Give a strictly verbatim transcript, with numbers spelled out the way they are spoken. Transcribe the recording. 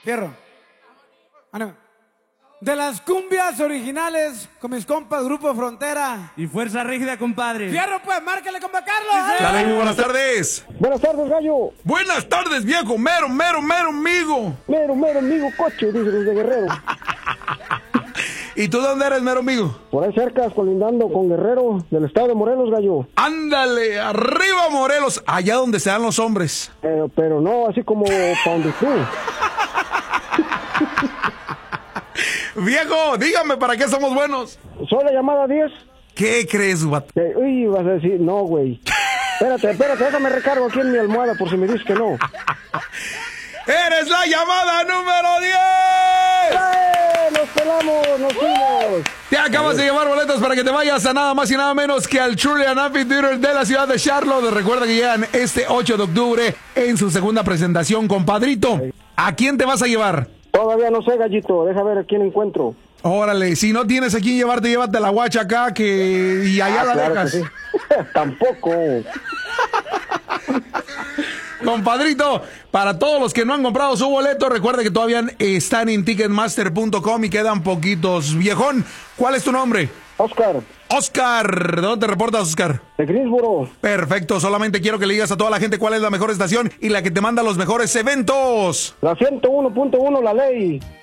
Fierro. Ánimo. De las cumbias originales con mis compas Grupo Frontera. Y Fuerza Rígida, compadre. Fierro, pues, márquele, compa Carlos. Dale, muy buenas tardes. Buenas tardes, gallo. Buenas tardes, viejo. Mero, mero, mero, amigo. Mero, mero, amigo, coche, dice desde Guerrero. ¿Y tú dónde eres, mero amigo? Por ahí cerca, colindando con Guerrero, del estado de Morelos, gallo. Ándale, arriba, Morelos. Allá donde se dan los hombres. Pero, pero no, así como para donde tú. Viejo, dígame, ¿para qué somos buenos? ¿Soy la llamada diez? ¿Qué crees, vato? Eh, uy, vas a decir, no, güey. Espérate, espérate, déjame recargo aquí en mi almohada por si me dices que no. ¡Eres la llamada número diez! ¡Eh! ¡Nos pelamos, nos fuimos! Te acabas de llevar boletos para que te vayas a nada más y nada menos que al Trillian Amphitheater de la ciudad de Charlotte. Recuerda que llegan este ocho de octubre en su segunda presentación, compadrito. ¿A quién te vas a llevar? Todavía no sé, gallito, deja ver a quién encuentro. Órale, si no tienes a quién llevarte, llévate la guacha acá que y allá Ah, la claro dejas. que sí. Tampoco. Compadrito, para todos los que no han comprado su boleto, recuerda que todavía están en ticketmaster punto com y quedan poquitos. Viejón, ¿cuál es tu nombre? Oscar. Oscar, ¿de dónde te reportas, Oscar? De Greensboro. Perfecto, solamente quiero que le digas a toda la gente cuál es la mejor estación y la que te manda los mejores eventos. La ciento uno punto uno, La Ley.